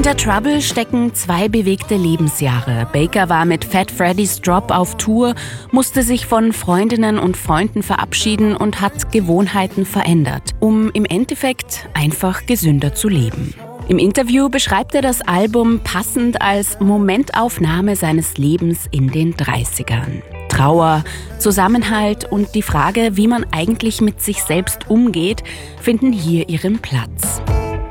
Hinter Trouble stecken 2 bewegte Lebensjahre. Baker war mit Fat Freddys Drop auf Tour, musste sich von Freundinnen und Freunden verabschieden und hat Gewohnheiten verändert, um im Endeffekt einfach gesünder zu leben. Im Interview beschreibt er das Album passend als Momentaufnahme seines Lebens in den 30ern. Trauer, Zusammenhalt und die Frage, wie man eigentlich mit sich selbst umgeht, finden hier ihren Platz.